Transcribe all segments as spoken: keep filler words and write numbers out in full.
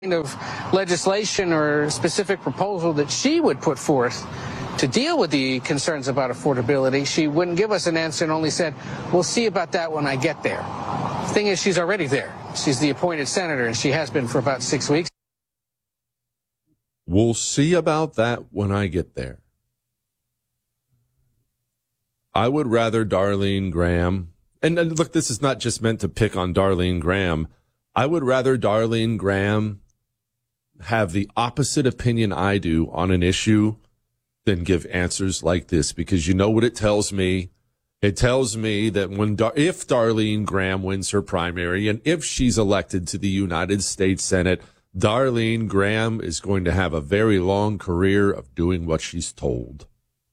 of legislation or specific proposal that she would put forth to deal with the concerns about affordability, she wouldn't give us an answer and only said, we'll see about that when I get there. The thing is, she's already there. She's the appointed senator, and she has been for about six weeks. We'll see about that when I get there. I would rather Darlene Graham, and, and look, this is not just meant to pick on Darlene Graham. I would rather Darlene Graham have the opposite opinion I do on an issue than give answers like this, because you know what it tells me? It tells me that when Dar- if Darlene Graham wins her primary and if she's elected to the United States Senate, Darlene Graham is going to have a very long career of doing what she's told.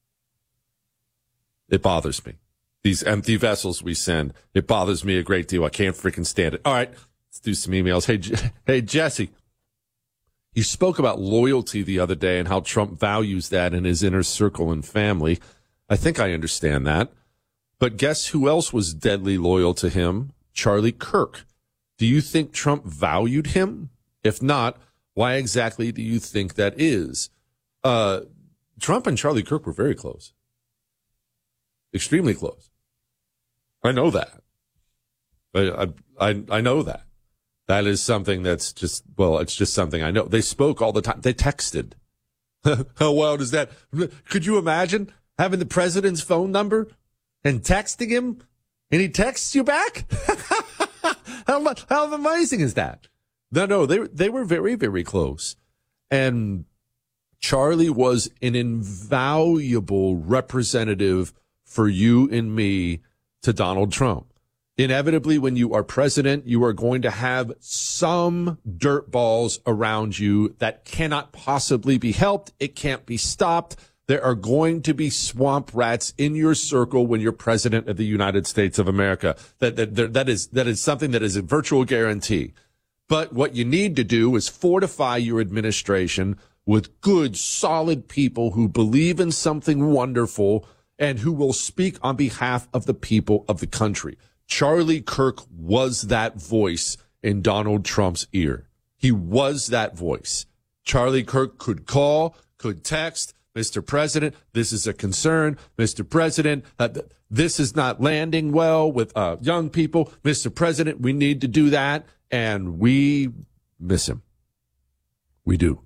It bothers me. These empty vessels we send, it bothers me a great deal. I can't freaking stand it. All right, let's do some emails. Hey, J- hey, Jesse. You spoke about loyalty the other day and how Trump values that in his inner circle and family. I think I understand that. But guess who else was deadly loyal to him? Charlie Kirk. Do you think Trump valued him? If not, why exactly do you think that is? Uh, Trump and Charlie Kirk were very close. Extremely close. I know that. I, I, I know that. That is something that's just, well, it's just something I know. They spoke all the time. They texted. How wild is that? Could you imagine having the president's phone number and texting him and he texts you back? how, how amazing is that? No, no, they, they were very, very close. And Charlie was an invaluable representative for you and me to Donald Trump. Inevitably, when you are president, you are going to have some dirtballs around you that cannot possibly be helped. It can't be stopped. There are going to be swamp rats in your circle when you're president of the United States of America. That, that, that is, that is something that is a virtual guarantee. But what you need to do is fortify your administration with good, solid people who believe in something wonderful and who will speak on behalf of the people of the country. Charlie Kirk was that voice in Donald Trump's ear. He was that voice. Charlie Kirk could call, could text, Mister President, this is a concern. Mister President, uh, th- this is not landing well with uh, young people. Mister President, we need to do that. And we miss him. We do.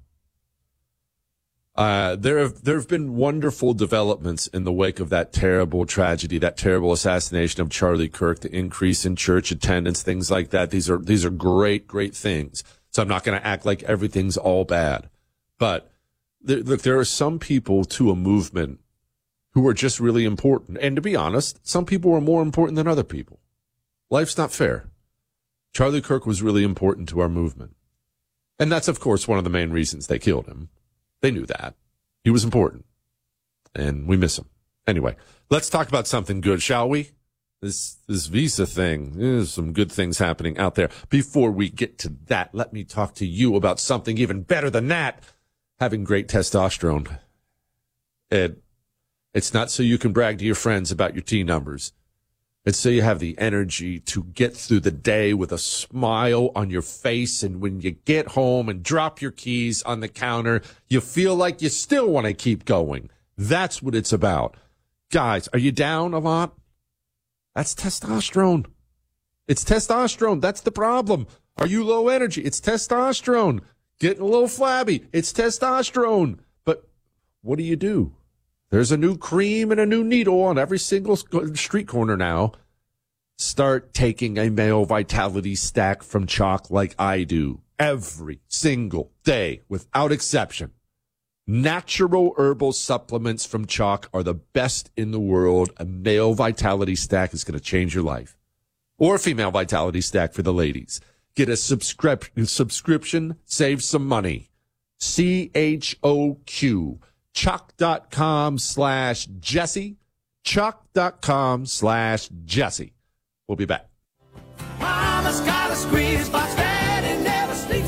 Uh, there have, there have been wonderful developments in the wake of that terrible tragedy, that terrible assassination of Charlie Kirk, the increase in church attendance, things like that. These are, these are great, great things. So I'm not going to act like everything's all bad. But there, look, there are some people to a movement who are just really important. And to be honest, some people are more important than other people. Life's not fair. Charlie Kirk was really important to our movement. And that's, of course, one of the main reasons they killed him. They knew that. He was important. And we miss him. Anyway, let's talk about something good, shall we? This this visa thing. There's some good things happening out there. Before we get to that, let me talk to you about something even better than that. Having great testosterone. Ed, it's not so you can brag to your friends about your T numbers. It's so you have the energy to get through the day with a smile on your face. And when you get home and drop your keys on the counter, you feel like you still want to keep going. That's what it's about. Guys, are you down a lot? That's testosterone. It's testosterone. That's the problem. Are you low energy? It's testosterone. Getting a little flabby. It's testosterone. But what do you do? There's a new cream and a new needle on every single street corner now. Start taking a male vitality stack from Choq like I do every single day without exception. Natural herbal supplements from Choq are the best in the world. A male vitality stack is going to change your life. Or a female vitality stack for the ladies. Get a subscrip- subscription, save some money. C H O Q. Choq.com slash Jesse. Choq.com slash Jesse. We'll be back. Mama's got a squeeze box, Daddy never sleeps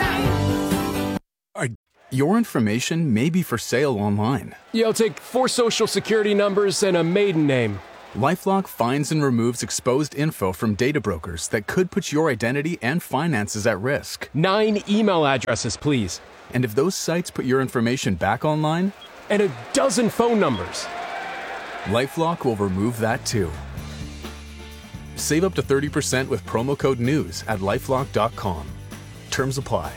at night. Your information may be for sale online. Yeah, I'll take four social security numbers and a maiden name. LifeLock finds and removes exposed info from data brokers that could put your identity and finances at risk. Nine email addresses, please. And if those sites put your information back online, and a dozen phone numbers, LifeLock will remove that too. Save up to thirty percent with promo code NEWS at lifelock dot com. Terms apply.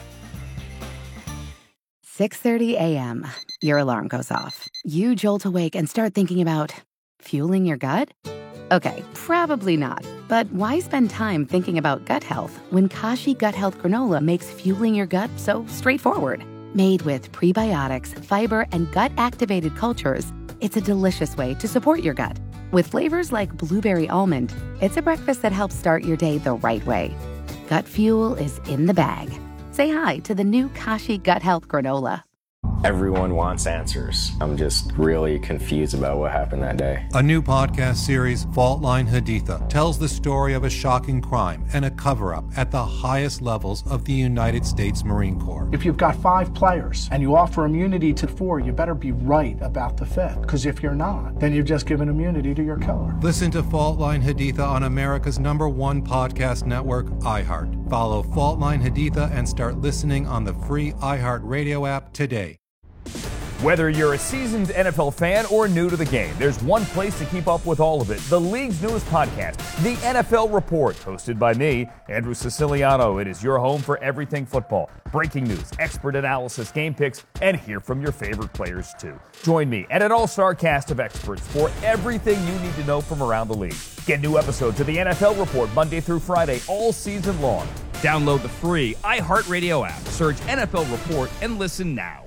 six thirty a.m. Your alarm goes off. You jolt awake and start thinking about fueling your gut? Okay, probably not. But why spend time thinking about gut health when Kashi Gut Health Granola makes fueling your gut so straightforward? Made with prebiotics, fiber, and gut-activated cultures, it's a delicious way to support your gut. With flavors like blueberry almond, it's a breakfast that helps start your day the right way. Gut fuel is in the bag. Say hi to the new Kashi Gut Health Granola. Everyone wants answers. I'm just really confused about what happened that day. A new podcast series, Fault Line Haditha, tells the story of a shocking crime and a cover-up at the highest levels of the United States Marine Corps. If you've got five players and you offer immunity to four, you better be right about the fifth. Because if you're not, then you've just given immunity to your killer. Listen to Fault Line Haditha on America's number one podcast network, iHeart. Follow Fault Line Haditha and start listening on the free iHeart Radio app today. Whether you're a seasoned N F L fan or new to the game, there's one place to keep up with all of it. The league's newest podcast, The N F L Report, hosted by me, Andrew Siciliano. It is your home for everything football. Breaking news, expert analysis, game picks, and hear from your favorite players too. Join me and an all-star cast of experts for everything you need to know from around the league. Get new episodes of The N F L Report Monday through Friday all season long. Download the free iHeartRadio app, search N F L Report, and listen now.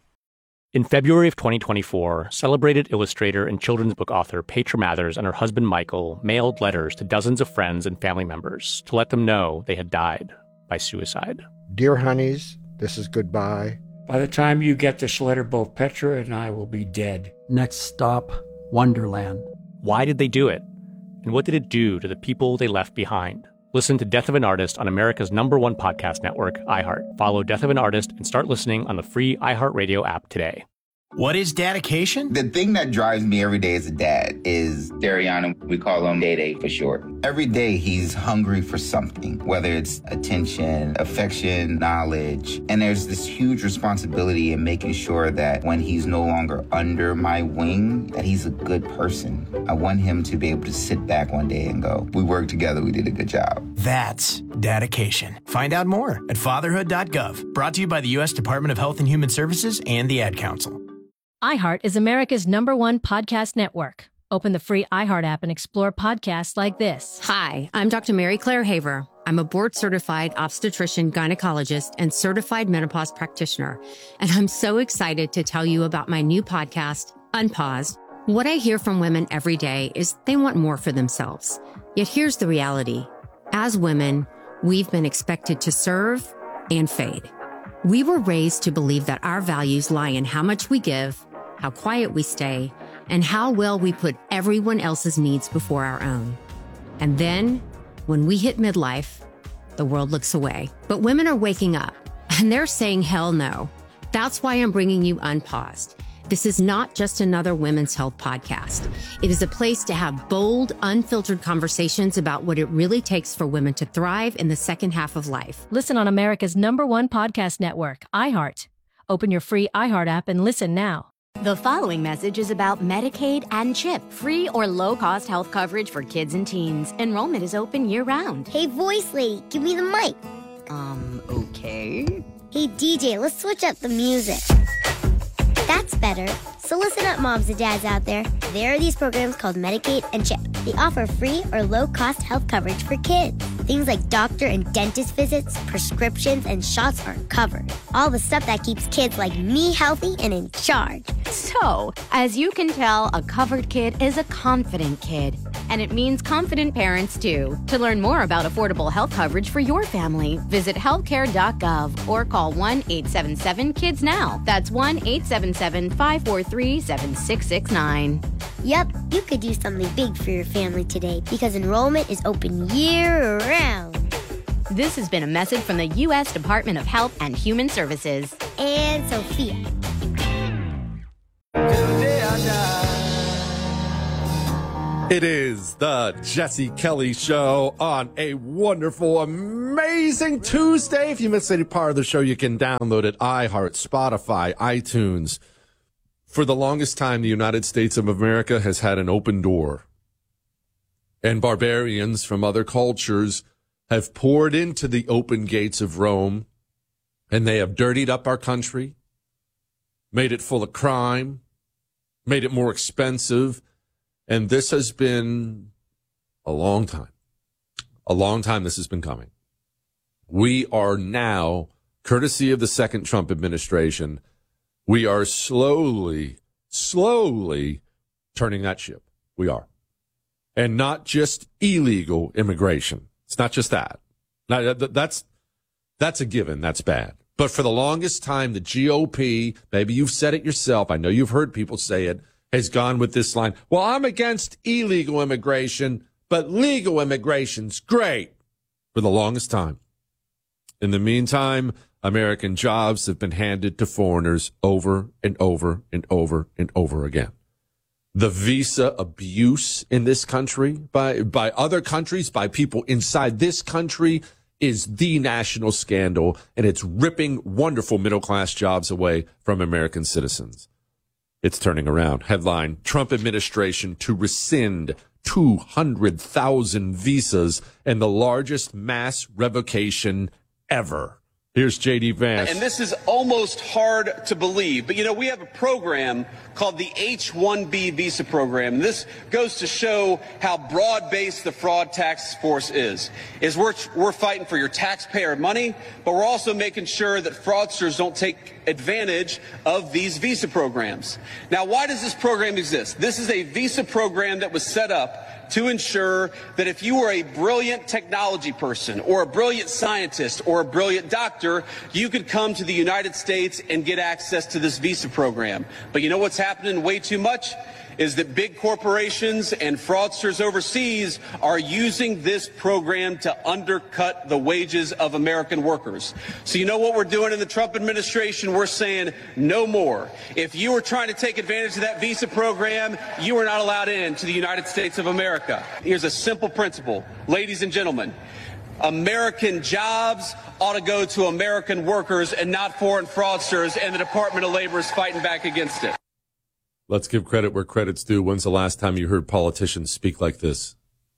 In February of twenty twenty-four, celebrated illustrator and children's book author Petra Mathers and her husband Michael mailed letters to dozens of friends and family members to let them know they had died by suicide. Dear honeys, this is goodbye. By the time you get this letter, both Petra and I will be dead. Next stop, Wonderland. Why did they do it? And what did it do to the people they left behind? Listen to Death of an Artist on America's number one podcast network, iHeart. Follow Death of an Artist and start listening on the free iHeartRadio app today. What is dedication? The thing that drives me every day as a dad is Dariana. We call him Day Day for short. Every day he's hungry for something, whether it's attention, affection, knowledge. And there's this huge responsibility in making sure that when he's no longer under my wing, that he's a good person. I want him to be able to sit back one day and go, we worked together, we did a good job. That's dedication. Find out more at fatherhood dot gov. Brought to you by the U S Department of Health and Human Services and the Ad Council. iHeart is America's number one podcast network. Open the free iHeart app and explore podcasts like this. Hi, I'm Doctor Mary Claire Haver. I'm a board-certified obstetrician, gynecologist, and certified menopause practitioner. And I'm so excited to tell you about my new podcast, Unpaused. What I hear from women every day is they want more for themselves. Yet here's the reality. As women, we've been expected to serve and fade. We were raised to believe that our values lie in how much we give, how quiet we stay, and how well we put everyone else's needs before our own. And then, when we hit midlife, the world looks away. But women are waking up, and they're saying hell no. That's why I'm bringing you Unpaused. This is not just another women's health podcast. It is a place to have bold, unfiltered conversations about what it really takes for women to thrive in the second half of life. Listen on America's number one podcast network, iHeart. Open your free iHeart app and listen now. The following message is about Medicaid and CHIP, free or low-cost health coverage for kids and teens. Enrollment is open year-round. Hey, voice lady, give me the mic. Um, okay. Hey, D J, let's switch up the music. That's better. So listen up, moms and dads out there. There are these programs called Medicaid and CHIP. They offer free or low-cost health coverage for kids. Things like doctor and dentist visits, prescriptions, and shots are covered. All the stuff that keeps kids like me healthy and in charge. So, as you can tell, a covered kid is a confident kid. And it means confident parents, too. To learn more about affordable health coverage for your family, visit healthcare dot gov or call one eight seven seven kids now. That's one eight seven seven, five four three, seven six six nine. Yep, you could do something big for your family today because enrollment is open year-round. This has been a message from the U S Department of Health and Human Services. And Sophia. It is the Jesse Kelly Show on a wonderful, amazing Tuesday. If you missed any part of the show, you can download it. iHeart, Spotify, iTunes. For the longest time, the United States of America has had an open door. And barbarians from other cultures have poured into the open gates of Rome, and they have dirtied up our country, made it full of crime, made it more expensive. And this has been a long time, a long time this has been coming. We are now, courtesy of the second Trump administration, we are slowly, slowly turning that ship. We are. And not just illegal immigration. It's not just that. Now, that's, that's a given. That's bad. But for the longest time, the G O P, maybe you've said it yourself, I know you've heard people say it, has gone with this line. Well, I'm against illegal immigration, but legal immigration's great for the longest time. In the meantime, American jobs have been handed to foreigners over and over and over and over again. The visa abuse in this country by, by other countries, by people inside this country is the national scandal, and it's ripping wonderful middle-class jobs away from American citizens. It's turning around. Headline, Trump administration to rescind two hundred thousand visas and the largest mass revocation ever. Here's J D Vance. And this is almost hard to believe, but you know, we have a program called the H one B visa program. This goes to show how broad-based the fraud task force is. Is we're, we're fighting for your taxpayer money, but we're also making sure that fraudsters don't take advantage of these visa programs. Now, why does this program exist? This is a visa program that was set up to ensure that if you were a brilliant technology person or a brilliant scientist or a brilliant doctor, you could come to the United States and get access to this visa program. But you know what's happening way too much? Is that big corporations and fraudsters overseas are using this program to undercut the wages of American workers. So you know what we're doing in the Trump administration? We're saying no more. If you were trying to take advantage of that visa program, you are not allowed in to the United States of America. Here's a simple principle. Ladies and gentlemen, American jobs ought to go to American workers and not foreign fraudsters, and the Department of Labor is fighting back against it. Let's give credit where credit's due. When's the last time you heard politicians speak like this?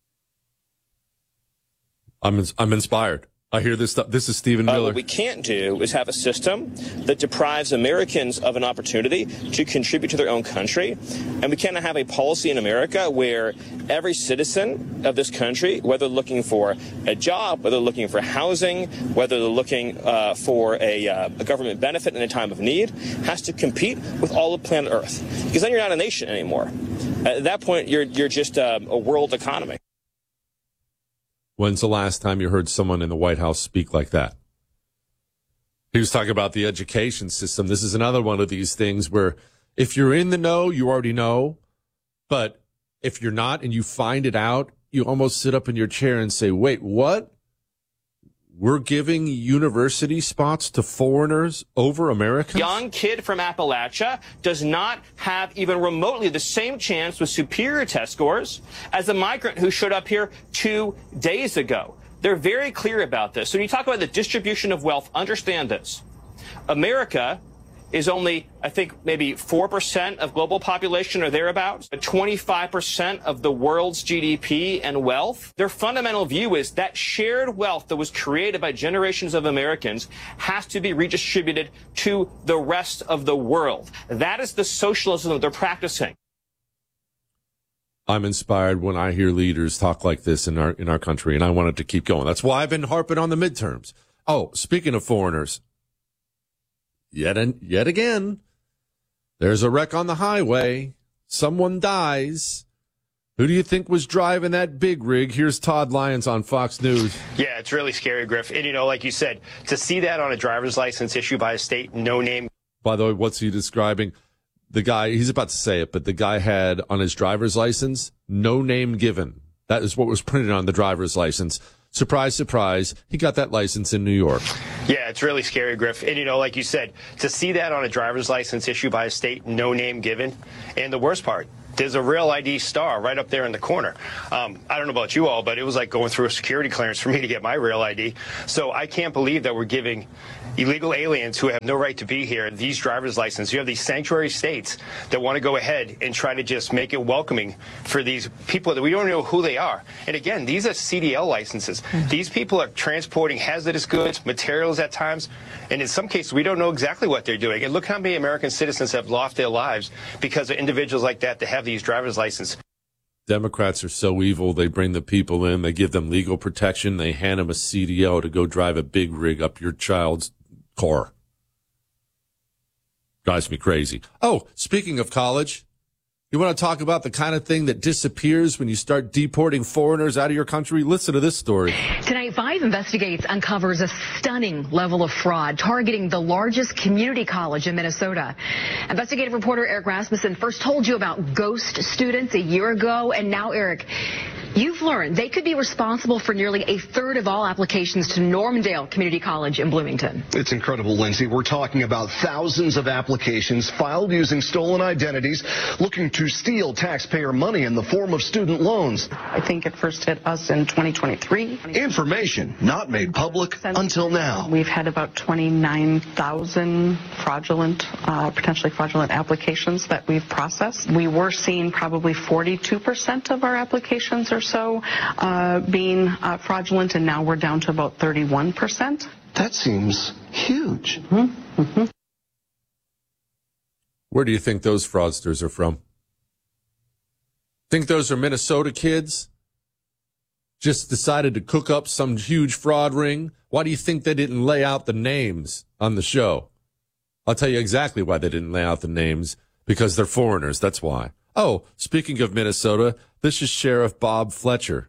I'm I'm inspired. I hear this stuff. This is Stephen Miller. Uh, what we can't do is have a system that deprives Americans of an opportunity to contribute to their own country. And we cannot have a policy in America where every citizen of this country, whether they're looking for a job, whether they're looking for housing, whether they're looking uh, for a, uh, a government benefit in a time of need, has to compete with all of planet Earth. Because then you're not a nation anymore. At that point, you're, you're just uh, a world economy. When's the last time you heard someone in the White House speak like that? He was talking about the education system. This is another one of these things where if you're in the know, you already know. But if you're not and you find it out, you almost sit up in your chair and say, wait, what? We're giving university spots to foreigners over Americans? Young kid from Appalachia does not have even remotely the same chance with superior test scores as a migrant who showed up here two days ago. They're very clear about this. So when you talk about the distribution of wealth, understand this. America is only, I think, maybe four percent of global population or thereabouts, twenty-five percent of the world's G D P and wealth. Their fundamental view is that shared wealth that was created by generations of Americans has to be redistributed to the rest of the world. That is the socialism that they're practicing. I'm inspired when I hear leaders talk like this in our in our country, and I wanted to keep going. That's why I've been harping on the midterms. Oh, speaking of foreigners, Yet and yet again, there's a wreck on the highway. Someone dies. Who do you think was driving that big rig? Here's Todd Lyons on Fox News. Yeah, it's really scary, Griff. And, you know, like you said, to see that on a driver's license issued by a state, no name. By the way, what's he describing? The guy, he's about to say it, but the guy had on his driver's license, no name given. That is what was printed on the driver's license. Surprise, surprise, he got that license in New York. Yeah, it's really scary, Griff. And, you know, like you said, to see that on a driver's license issued by a state, no name given. And the worst part there's a Real I D star right up there in the corner. Um, I don't know about you all, but it was like going through a security clearance for me to get my Real I D. So I can't believe that we're giving illegal aliens who have no right to be here these driver's licenses. You have these sanctuary states that want to go ahead and try to just make it welcoming for these people that we don't know who they are. And again, these are C D L licenses. Mm-hmm. These people are transporting hazardous goods, materials at times, and in some cases we don't know exactly what they're doing. And look how many American citizens have lost their lives because of individuals like that that have these driver's licenses. Democrats are so evil. They bring the people in, they give them legal protection, they hand them a C D L to go drive a big rig up your child's car. Drives me crazy. Oh, speaking of college, you want to talk about the kind of thing that disappears when you start deporting foreigners out of your country? Listen to this story. Tonight, Five Investigates uncovers a stunning level of fraud targeting the largest community college in Minnesota. Investigative reporter Eric Rasmussen first told you about ghost students a year ago, and now, Eric, you've learned they could be responsible for nearly a third of all applications to Normandale Community College in Bloomington. It's incredible, Lindsay. We're talking about thousands of applications filed using stolen identities, looking to steal taxpayer money in the form of student loans. I think it first hit us in twenty twenty-three. Information not made public until now. We've had about twenty-nine thousand fraudulent, uh, potentially fraudulent applications that we've processed. We were seeing probably forty-two percent of our applications or so uh, being uh, fraudulent, and now we're down to about thirty-one percent. That seems huge. Mm-hmm. Mm-hmm. Where do you think those fraudsters are from? Think those are Minnesota kids? Just decided to cook up some huge fraud ring? Why do you think they didn't lay out the names on the show? I'll tell you exactly why they didn't lay out the names. Because they're foreigners, that's why. Oh, speaking of Minnesota, this is Sheriff Bob Fletcher.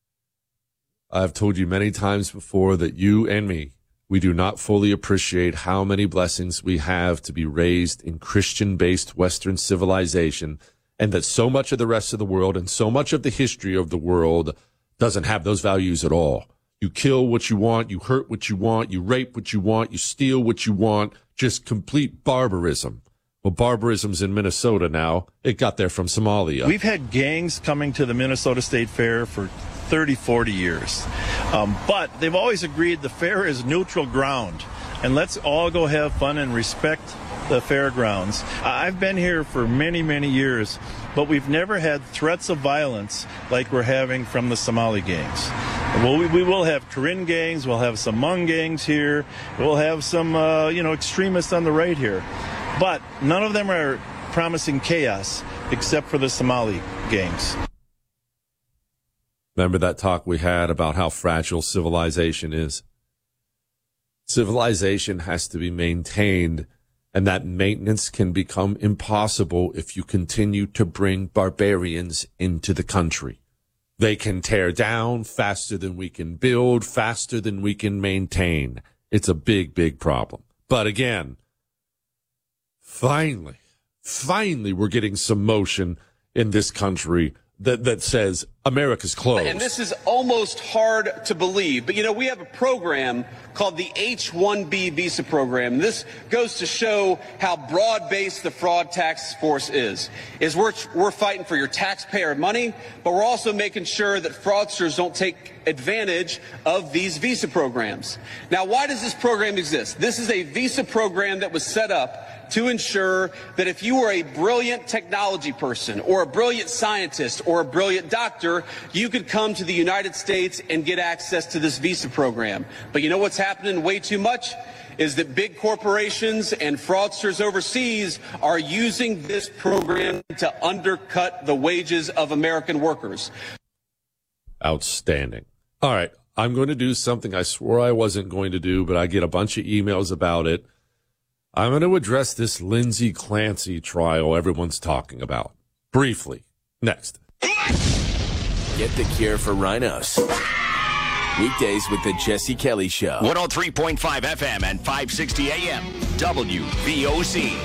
I've told you many times before that you and me, we do not fully appreciate how many blessings we have to be raised in Christian-based Western civilization, and that so much of the rest of the world and so much of the history of the world doesn't have those values at all. You kill what you want, you hurt what you want, you rape what you want, you steal what you want, just complete barbarism. Well, barbarism's in Minnesota now. It got there from Somalia. We've had gangs coming to the Minnesota State Fair for thirty, forty years. Um, but they've always agreed the fair is neutral ground. And let's all go have fun and respect the fairgrounds. I've been here for many, many years, but we've never had threats of violence like we're having from the Somali gangs. Well, we, we will have Karen gangs, we'll have some Hmong gangs here, we'll have some, uh, you know, extremists on the right here. But none of them are promising chaos except for the Somali gangs. Remember that talk we had about how fragile civilization is? Civilization has to be maintained, and that maintenance can become impossible if you continue to bring barbarians into the country. They can tear down faster than we can build, faster than we can maintain. It's a big, big problem. But again, finally, finally we're getting some motion in this country that, that says America's closed. And this is almost hard to believe, but you know, we have a program called the H one B visa program. This goes to show how broad-based the fraud task force is. Is we're, we're fighting for your taxpayer money, but we're also making sure that fraudsters don't take advantage of these visa programs. Now, why does this program exist? This is a visa program that was set up to ensure that if you were a brilliant technology person or a brilliant scientist or a brilliant doctor, you could come to the United States and get access to this visa program. But you know what's happening way too much? Is that big corporations and fraudsters overseas are using this program to undercut the wages of American workers. Outstanding. All right, I'm going to do something I swore I wasn't going to do, but I get a bunch of emails about it. I'm going to address this Lindsay Clancy trial everyone's talking about. Briefly. Next. Get the cure for rhinos. Weekdays with the Jesse Kelly Show. one oh three point five F M and five sixty A M. W V O C.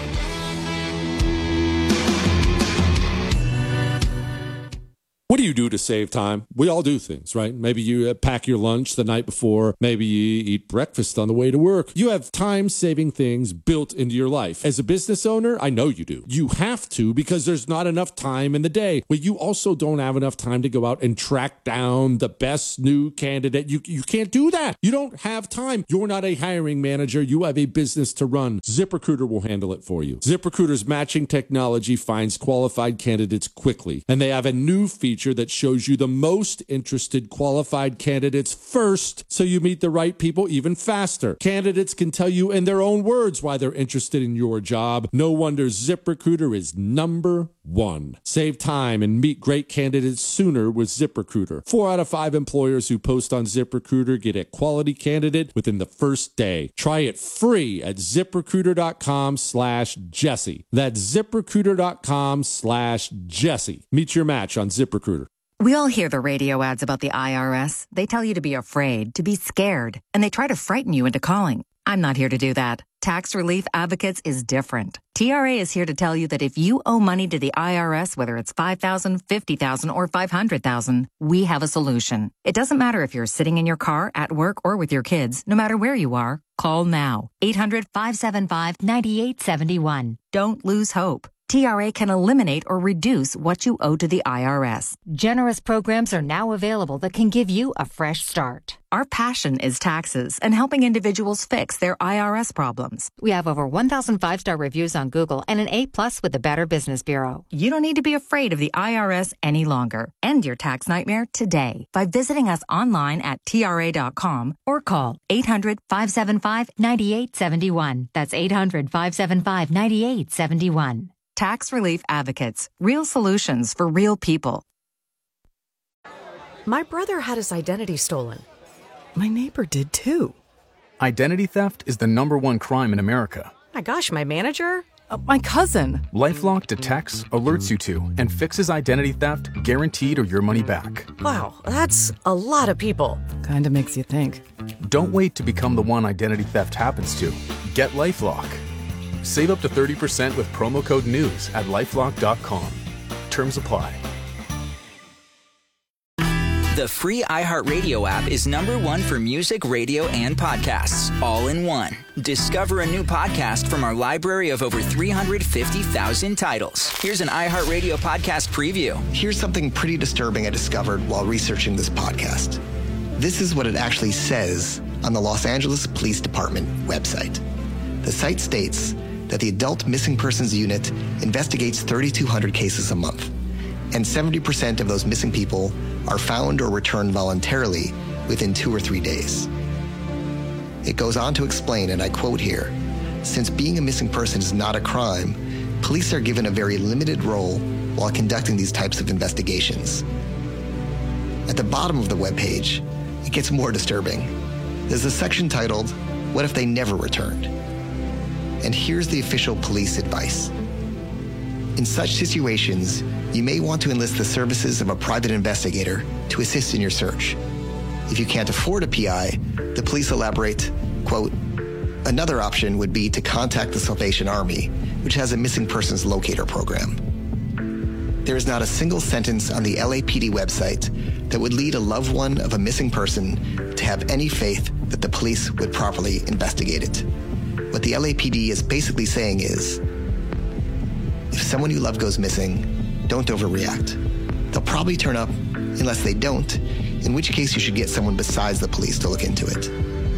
What do you do to save time? We all do things, right? Maybe you uh, pack your lunch the night before. Maybe you eat breakfast on the way to work. You have time-saving things built into your life. As a business owner, I know you do. You have to because there's not enough time in the day. But you also don't have enough time to go out and track down the best new candidate. You, you can't do that. You don't have time. You're not a hiring manager. You have a business to run. ZipRecruiter will handle it for you. ZipRecruiter's matching technology finds qualified candidates quickly, and they have a new feature that shows you the most interested qualified candidates first, so you meet the right people even faster. Candidates can tell you in their own words why they're interested in your job. No wonder ZipRecruiter is number one. Save time and meet great candidates sooner with ZipRecruiter. Four out of five employers who post on ZipRecruiter get a quality candidate within the first day. Try it free at ZipRecruiter.com slash Jesse. That's ZipRecruiter.com slash Jesse. Meet your match on ZipRecruiter. We all hear the radio ads about the I R S. They tell you to be afraid, to be scared, and they try to frighten you into calling. I'm not here to do that. Tax Relief Advocates is different. T R A is here to tell you that if you owe money to the I R S, whether it's five thousand dollars, fifty thousand dollars, or five hundred thousand dollars, we have a solution. It doesn't matter if you're sitting in your car, at work, or with your kids. No matter where you are, call now. eight hundred, five seven five, nine eight seven one. Don't lose hope. T R A can eliminate or reduce what you owe to the I R S. Generous programs are now available that can give you a fresh start. Our passion is taxes and helping individuals fix their I R S problems. We have over one thousand five-star reviews on Google and an A plus with the Better Business Bureau. You don't need to be afraid of the I R S any longer. End your tax nightmare today by visiting us online at T R A dot com or call eight hundred, five seven five, nine eight seven one. That's eight hundred, five seven five, nine eight seven one. Tax Relief Advocates. Real solutions for real people. My brother had his identity stolen. My neighbor did too. Identity theft is the number one crime in America. My gosh, my manager? Uh, my cousin. LifeLock detects, alerts you to, and fixes identity theft guaranteed or your money back. Wow, that's a lot of people. Kinda makes you think. Don't wait to become the one identity theft happens to. Get LifeLock. Save up to thirty percent with promo code NEWS at lifelock dot com. Terms apply. The free iHeartRadio app is number one for music, radio, and podcasts, all in one. Discover a new podcast from our library of over three hundred fifty thousand titles. Here's an iHeartRadio podcast preview. Here's something pretty disturbing I discovered while researching this podcast. This is what it actually says on the Los Angeles Police Department website. The site states that the Adult Missing Persons Unit investigates thirty-two hundred cases a month, and seventy percent of those missing people are found or returned voluntarily within two or three days. It goes on to explain, and I quote here, since being a missing person is not a crime, police are given a very limited role while conducting these types of investigations. At the bottom of the webpage, it gets more disturbing. There's a section titled, What If They Never Returned? And here's the official police advice. In such situations, you may want to enlist the services of a private investigator to assist in your search. If you can't afford a P I, the police elaborate, quote, another option would be to contact the Salvation Army, which has a missing persons locator program. There is not a single sentence on the L A P D website that would lead a loved one of a missing person to have any faith that the police would properly investigate it. What the L A P D is basically saying is, if someone you love goes missing, don't overreact. They'll probably turn up unless they don't, in which case you should get someone besides the police to look into it.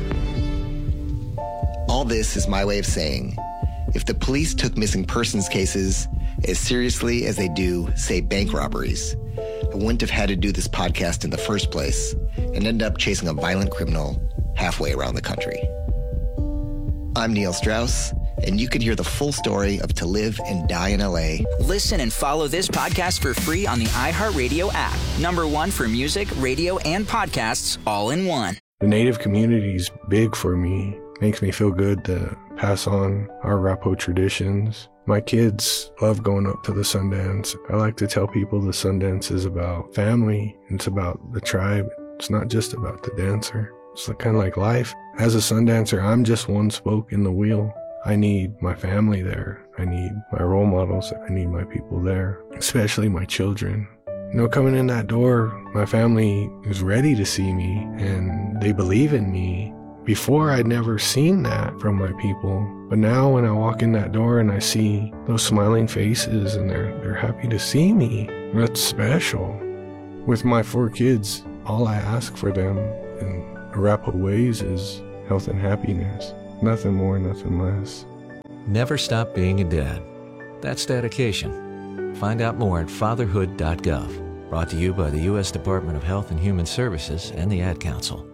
All this is my way of saying, if the police took missing persons cases as seriously as they do, say, bank robberies, I wouldn't have had to do this podcast in the first place and end up chasing a violent criminal halfway around the country. I'm Neil Strauss, and you can hear the full story of To Live and Die in L A. Listen and follow this podcast for free on the iHeartRadio app. Number one for music, radio, and podcasts, all in one. The Native community is big for me. Makes me feel good to pass on our Rapo traditions. My kids love going up to the Sundance. I like to tell people the Sundance is about family. It's about the tribe. It's not just about the dancer. It's kind of like life. As a Sundancer, I'm just one spoke in the wheel. I need my family there. I need my role models. I need my people there, especially my children. You know, coming in that door, my family is ready to see me and they believe in me. Before, I'd never seen that from my people. But now when I walk in that door and I see those smiling faces and they're, they're happy to see me, that's special. With my four kids, all I ask for them in Arapaho ways is health and happiness. Nothing more, nothing less. Never stop being a dad. That's dedication. Find out more at fatherhood dot gov. Brought to you by the U S Department of Health and Human Services and the Ad Council.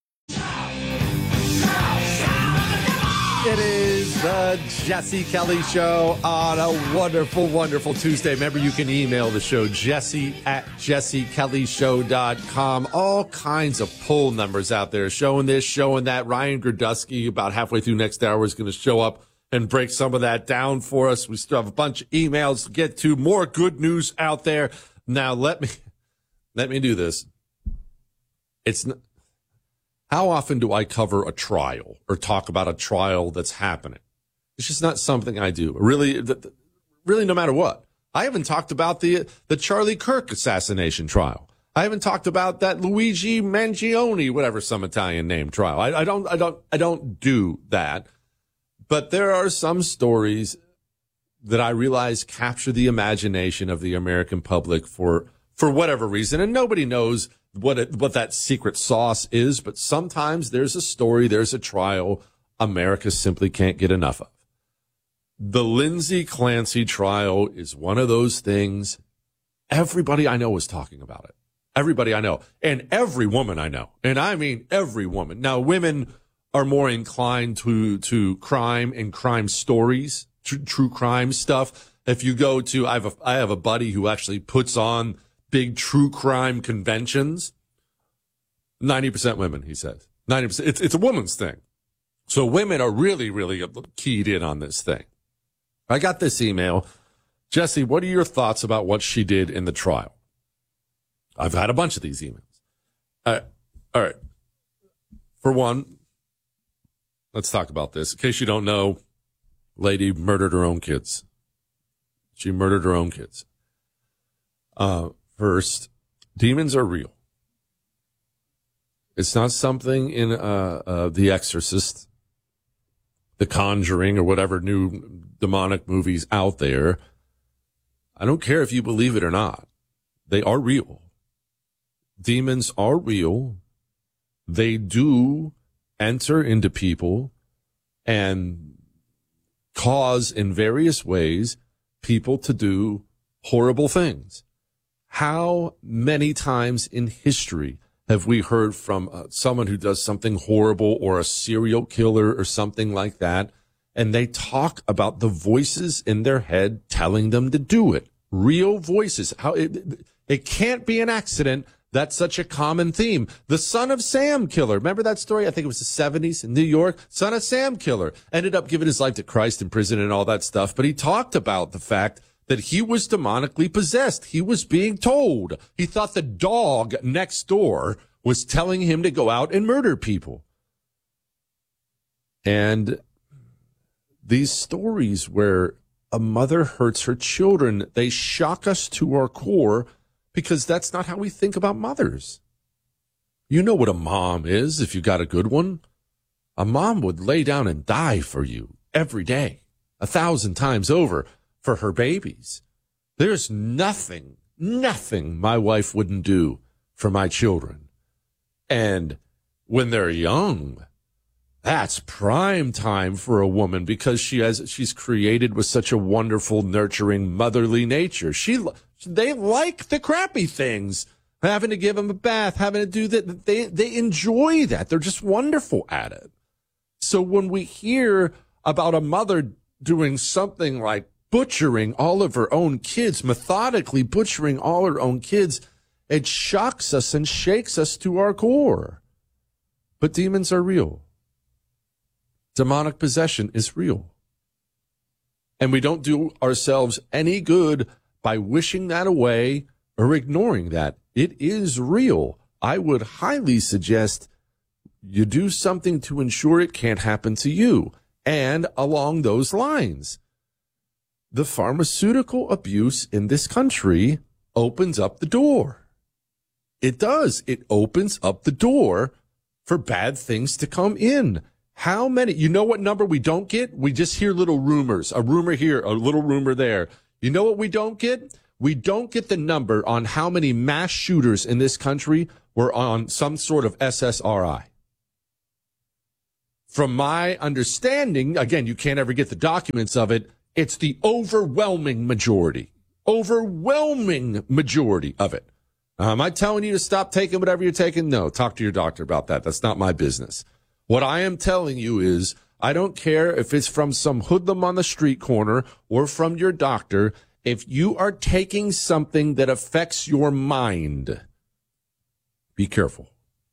It is the Jesse Kelly Show on a wonderful, wonderful Tuesday. Remember, you can email the show, jesse at jesse kelly show dot com. All kinds of poll numbers out there showing this, showing that. Ryan Grodusky, about halfway through next hour, is going to show up and break some of that down for us. We still have a bunch of emails to get to. More good news out there. Now, let me let me do this. It's not, how often do I cover a trial or talk about a trial that's happening? It's just not something I do. Really, really, no matter what. I haven't talked about the the Charlie Kirk assassination trial. I haven't talked about that Luigi Mangione, whatever some Italian name trial. I, I don't, I don't, I don't do that. But there are some stories that I realize capture the imagination of the American public for for whatever reason, and nobody knows what it, what that secret sauce is. But sometimes there's a story, there's a trial America simply can't get enough of. The Lindsay Clancy trial is one of those things. Everybody I know is talking about it. Everybody I know, and every woman I know, and I mean every woman. Now, women are more inclined to to crime and crime stories. True, true crime stuff. If you go to, I have a, I have a buddy who actually puts on big true crime conventions. ninety percent women, he says. ninety percent. It's, it's a woman's thing. So women are really, really keyed in on this thing. I got this email. Jesse, what are your thoughts about what she did in the trial? I've had a bunch of these emails. All right. All right. For one, let's talk about this. In case you don't know, lady murdered her own kids. She murdered her own kids. Uh, first, demons are real. It's not something in uh, uh, The Exorcist, The Conjuring, or whatever new demonic movies out there. I don't care if you believe it or not. They are real. Demons are real. They do enter into people and cause in various ways people to do horrible things. How many times in history have we heard from uh, someone who does something horrible, or a serial killer or something like that, and they talk about the voices in their head telling them to do it? Real voices. How it, it can't be an accident. That's such a common theme. The Son of Sam killer. Remember that story? I think it was the seventies in New York. Son of Sam killer ended up giving his life to Christ in prison and all that stuff. But he talked about the fact that he was demonically possessed. He was being told. He thought the dog next door was telling him to go out and murder people. And these stories where a mother hurts her children, they shock us to our core, because that's not how we think about mothers. You know what a mom is if you got a good one. A mom would lay down and die for you every day, a thousand times over, for her babies. There's nothing, nothing my wife wouldn't do for my children. And when they're young, that's prime time for a woman, because she has, she's created with such a wonderful, nurturing, motherly nature. She, they like the crappy things, having to give them a bath, having to do that. They, they enjoy that. They're just wonderful at it. So when we hear about a mother doing something like butchering all of her own kids, methodically butchering all her own kids, it shocks us and shakes us to our core. But demons are real. Demonic possession is real. And we don't do ourselves any good by wishing that away or ignoring that. It is real. I would highly suggest you do something to ensure it can't happen to you. And along those lines, the pharmaceutical abuse in this country opens up the door. It does. It opens up the door for bad things to come in. How many? You know what number we don't get? We just hear little rumors, a rumor here, a little rumor there. You know what we don't get? We don't get the number on how many mass shooters in this country were on some sort of S S R I. From my understanding, again, you can't ever get the documents of it, it's the overwhelming majority. Overwhelming majority of it. Uh, am I telling you to stop taking whatever you're taking? No, talk to your doctor about that. That's not my business. What I am telling you is, I don't care if it's from some hoodlum on the street corner or from your doctor. If you are taking something that affects your mind, be careful.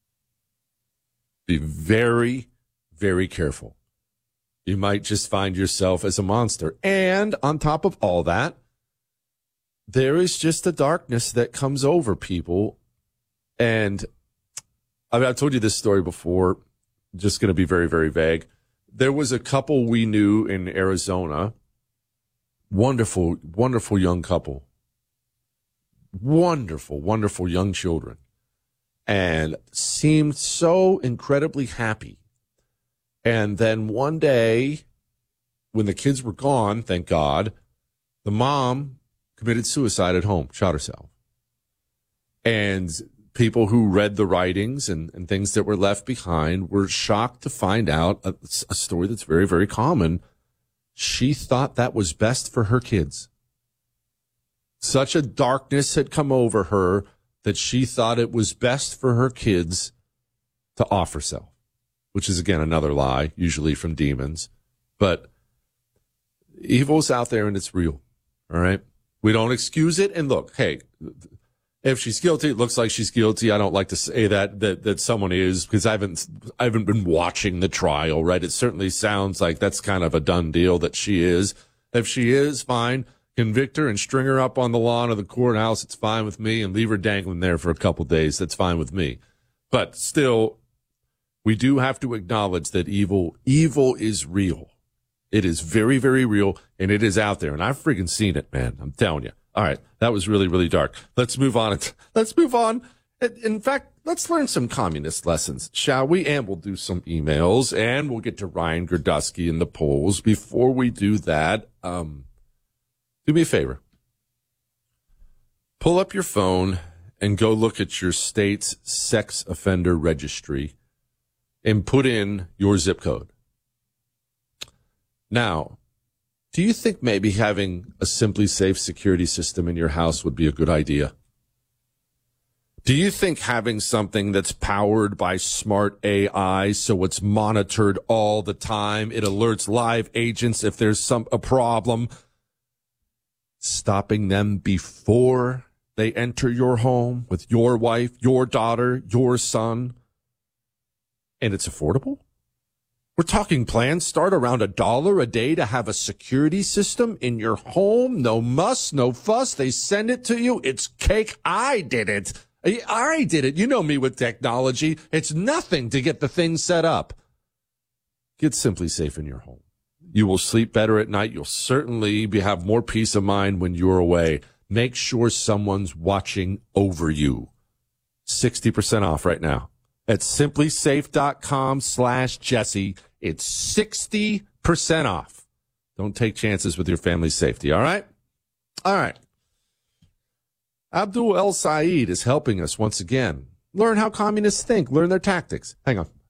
Be very, very careful. You might just find yourself as a monster. And on top of all that, there is just a darkness that comes over people. And I mean, I've told you this story before, just going to be very, very vague. There was a couple we knew in Arizona. Wonderful, wonderful young couple. Wonderful, wonderful young children. And seemed so incredibly happy. And then one day, when the kids were gone, thank God, the mom committed suicide at home, shot herself. And people who read the writings and, and things that were left behind were shocked to find out a, a story that's very, very common. She thought that was best for her kids. Such a darkness had come over her that she thought it was best for her kids to off herself, which is, again, another lie, usually from demons. But evil's out there and it's real, all right? We don't excuse it. And look, hey, if she's guilty, it looks like she's guilty. I don't like to say that that that someone is, because I haven't I haven't been watching the trial, right? It certainly sounds like that's kind of a done deal that she is. If she is, fine. Convict her and string her up on the lawn of the courthouse. It's fine with me, and leave her dangling there for a couple days. That's fine with me. But still, we do have to acknowledge that evil evil is real. It is very, very real, and it is out there. And I've freaking seen it, man. I'm telling you. All right, that was really, really dark. Let's move on. Let's move on. In fact, let's learn some communist lessons, shall we? And we'll do some emails, and we'll get to Ryan Gerdusky in the polls. Before we do that, um, do me a favor. Pull up your phone and go look at your state's sex offender registry and put in your zip code. Now, do you think maybe having a Simply Safe security system in your house would be a good idea? Do you think having something that's powered by smart A I, so it's monitored all the time, it alerts live agents if there's some a problem, stopping them before they enter your home with your wife, your daughter, your son, and it's affordable? We're talking plans start around a dollar a day to have a security system in your home. No muss, no fuss. They send it to you. It's cake. I did it. I did it. You know me with technology. It's nothing to get the thing set up. Get Simply Safe in your home. You will sleep better at night. You'll certainly be, have more peace of mind when you're away. Make sure someone's watching over you. sixty percent off right now. At simplysafe.com slash Jesse. It's sixty percent off. Don't take chances with your family's safety, all right? All right. Abdul El Saeed is helping us once again. Learn how communists think. Learn their tactics. Hang on.